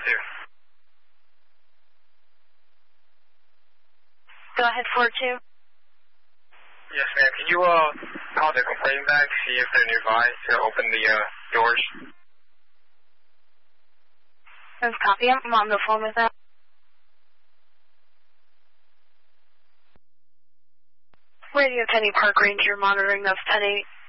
Go ahead, 4-2. Yes, ma'am. Can you call the complaint back, see if they're nearby to open the doors? Let's copy. I'm on the phone with them. Radio Kenny Park Ranger monitoring, that's 10-8.